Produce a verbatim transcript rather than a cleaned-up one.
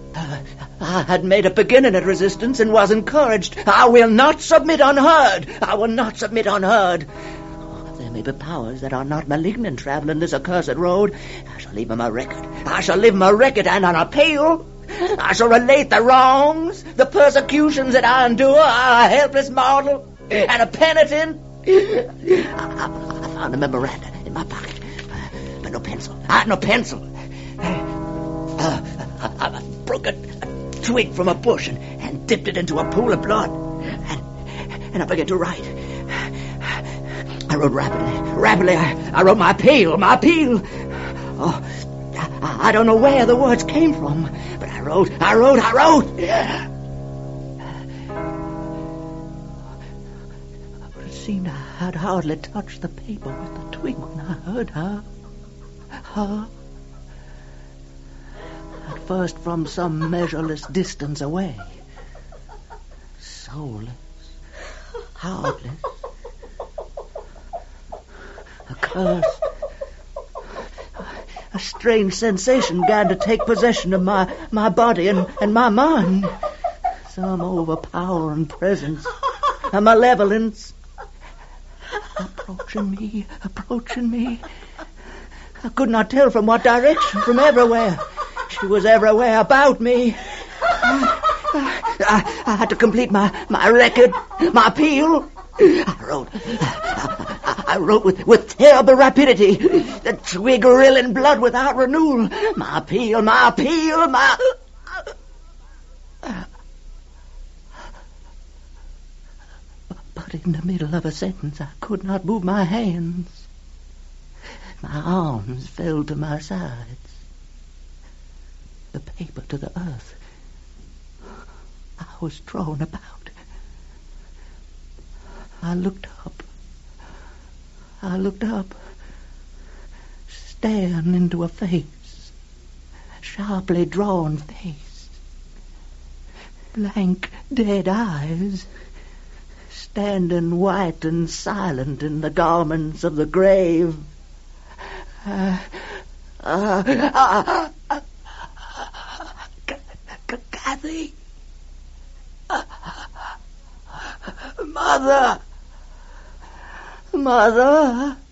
Uh, I had made a beginning at resistance and was encouraged. I will not submit unheard. I will not submit unheard. Oh, there may be powers that are not malignant traveling this accursed road. I shall leave them a record. I shall leave them a record and an appeal. I shall relate the wrongs, the persecutions that I endure, a helpless mortal and a penitent. I, I, I found a memoranda in my pocket, but no pencil. I had no pencil. Uh, I, I broke a, a twig from a bush and, and dipped it into a pool of blood, and and I began to write. I wrote rapidly, rapidly. I, I wrote my appeal, my appeal. Oh, I, I don't know where the words came from, but I wrote, I wrote, I wrote. But it seemed I had hardly touched the paper with the twig when I heard her, her. At first from some measureless distance away. Soulless, heartless, accursed. A strange sensation began to take possession of my, my body and, and my mind. Some overpowering presence, a malevolence. Approaching me, approaching me. I could not tell from what direction, from everywhere. She was everywhere about me. I, I, I had to complete my, my record, my appeal. I wrote, I, I wrote with, with terrible rapidity, the twig rilling blood without renewal. My appeal, my appeal, my... But in the middle of a sentence, I could not move my hands. My arms fell to my sides. The paper to the earth. I was drawn about. I looked up. I looked up. Staring into a face. Sharply drawn face. Blank, dead eyes. Standing white and silent in the garments of the grave. Uh, uh, uh, uh, Kathy. Mother. Mother.